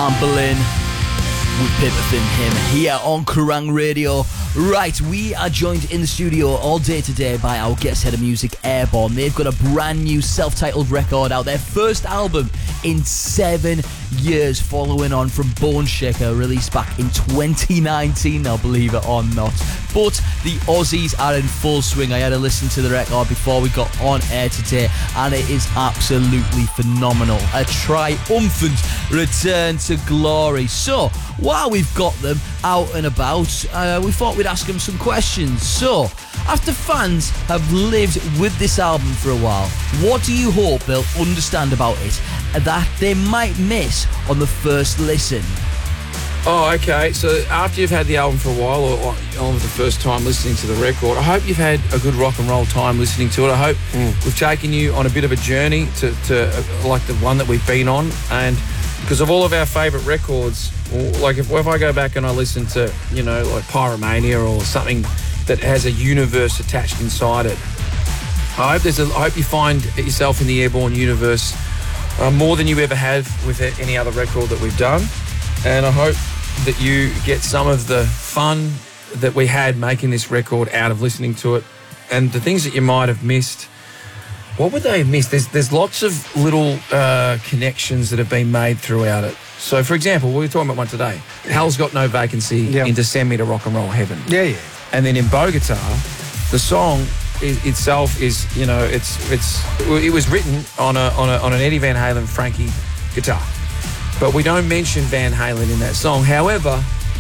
Anne with Pimpin' Him here on Kerrang Radio. Right, we are joined in the studio all day today by our guest head of music, Airborne. They've got a brand new self-titled record out, their first album in 7 years, following on from Bone Shaker, released back in 2019, now believe it or not. But the Aussies are in full swing. I had to listen to the record before we got on air today, and it is absolutely phenomenal. A triumphant return to glory. So, while we've got them out and about, we thought we'd ask them some questions. So, after fans have lived with this album for a while, what do you hope they'll understand about it that they might miss on the first listen? Oh, okay. So after you've had the album for a while, or on the first time listening to the record, I hope you've had a good rock and roll time listening to it. I hope we've taken you on a bit of a journey to like the one that we've been on. And because of all of our favourite records, like if I go back and I listen to, you know, like Pyromania or something that has a universe attached inside it, I hope you find yourself in the Airborne universe more than you ever have with any other record that we've done. And I hope that you get some of the fun that we had making this record out of listening to it, and the things that you might have missed. What would they have missed? There's lots of little connections that have been made throughout it. So, for example, we were talking about one today. Hell's Got No Vacancy into Send Me to Rock and Roll Heaven. Yeah. And then in Bogota, the song itself is, you know, it was written on an Eddie Van Halen Frankie guitar. But we don't mention Van Halen in that song. However,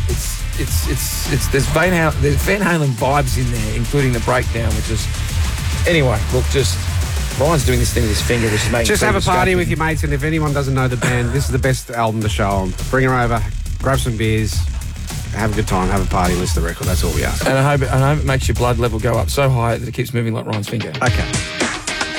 there's Van Halen vibes in there, including the breakdown, which is... Anyway, look, Ryan's doing this thing with his finger, which is making... Just have a party with your mates, and if anyone doesn't know the band, this is the best album to show them. Bring her over, grab some beers, have a good time, have a party, listen to the record. That's all we ask. And I hope it makes your blood level go up so high that it keeps moving like Ryan's finger. Okay.